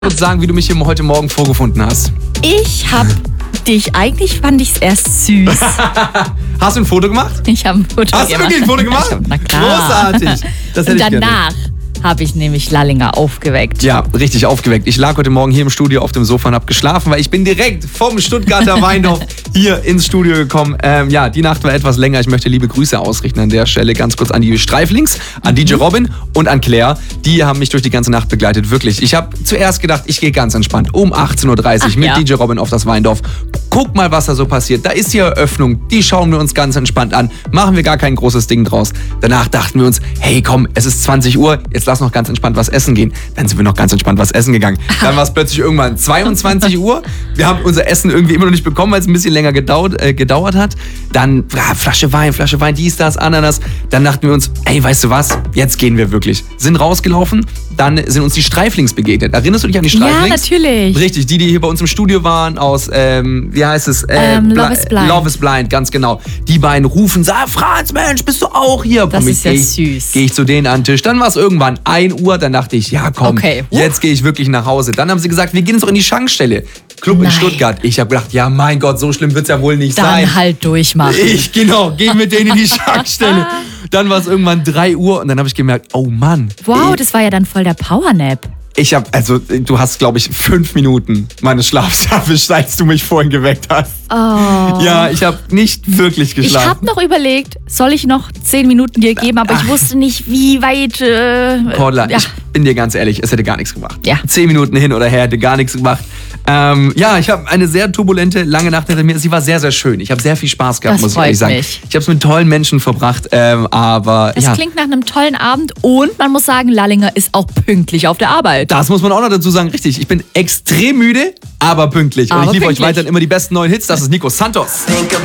Kurz sagen, wie du mich hier heute Morgen vorgefunden hast. Eigentlich fand ich es erst süß. Hast du ein Foto gemacht? Ich habe ein Foto gemacht. Hast du wirklich ein Foto gemacht? Na klar. Großartig. Das hätte Und ich gerne. danach habe ich nämlich Lallinger aufgeweckt. Ja, richtig aufgeweckt. Ich lag heute Morgen hier im Studio auf dem Sofa und habe geschlafen, weil ich bin direkt vom Stuttgarter Weindorf hier ins Studio gekommen. Die Nacht war etwas länger. Ich möchte liebe Grüße ausrichten an der Stelle ganz kurz an die Streiflings, an DJ Robin und an Claire. Die haben mich durch die ganze Nacht begleitet, wirklich. Ich habe zuerst gedacht, ich gehe ganz entspannt um 18.30 Uhr mit DJ Robin auf das Weindorf. Guck mal, was da so passiert. Da ist die Eröffnung. Die schauen wir uns ganz entspannt an. Machen wir gar kein großes Ding draus. Danach dachten wir uns, hey komm, es ist 20 Uhr, jetzt lass noch ganz entspannt was essen gehen. Dann sind wir noch ganz entspannt was essen gegangen. Dann war es plötzlich irgendwann 22 Uhr. Wir haben unser Essen irgendwie immer noch nicht bekommen, weil es ein bisschen länger gedauert hat. Dann Flasche Wein, dies, das, Ananas. Dann dachten wir uns, ey, weißt du was? Jetzt gehen wir wirklich. Sind rausgelaufen, dann sind uns die Streiflings begegnet. Erinnerst du dich an die Streiflings? Ja, natürlich. Richtig, die hier bei uns im Studio waren aus, wie heißt es? Love is Blind. Love is Blind, ganz genau. Die beiden rufen, sag, Franz, Mensch, bist du auch hier? Das ist ja süß. Gehe ich zu denen an den Tisch. Dann war es irgendwann 1 Uhr, dann dachte ich, ja komm, jetzt gehe ich wirklich nach Hause. Dann haben sie gesagt, wir gehen jetzt doch in die Schankstelle. Club in Stuttgart. Ich habe gedacht, ja mein Gott, so schlimm wird es ja wohl nicht sein. Dann halt durchmachen. Gehe mit denen in die Schankstelle. Dann war es irgendwann 3 Uhr und dann habe ich gemerkt, oh Mann. Wow, das war ja dann voll der Powernap. Du hast, glaube ich, 5 Minuten meines Schlafs erwischt, als du mich vorhin geweckt hast. Oh. Ja, ich habe nicht wirklich geschlafen. Ich habe noch überlegt, soll ich noch 10 Minuten dir geben, aber ich wusste nicht, wie weit... Cordula, ich bin dir ganz ehrlich, es hätte gar nichts gemacht. Ja. 10 Minuten hin oder her hätte gar nichts gemacht. Ich habe eine sehr turbulente, lange Nacht hinter mir. Sie war sehr, sehr schön. Ich habe sehr viel Spaß gehabt, muss ich ehrlich sagen. Ich habe es mit tollen Menschen verbracht, Das klingt nach einem tollen Abend und man muss sagen, Lallinger ist auch pünktlich auf der Arbeit. Das muss man auch noch dazu sagen, richtig. Ich bin extrem müde, aber pünktlich. Und ich liebe euch weiterhin immer die besten neuen Hits. Das ist Nico Santos.